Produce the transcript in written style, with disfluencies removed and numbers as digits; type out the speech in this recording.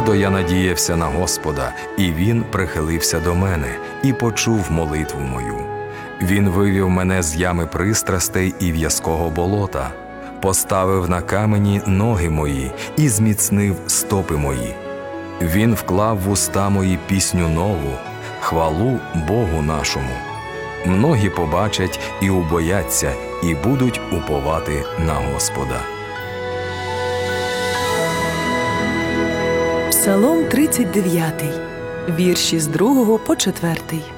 Твердо я надіявся на Господа, і Він прихилився до мене і почув молитву мою. Він вивів мене з ями пристрастей і в'язкого болота, поставив на камені ноги мої і зміцнив стопи мої. Він вклав в уста мої пісню нову, хвалу Богу нашому. Многі побачать і убояться, і будуть уповати на Господа. Псалом 39, вірші з 2 по 4.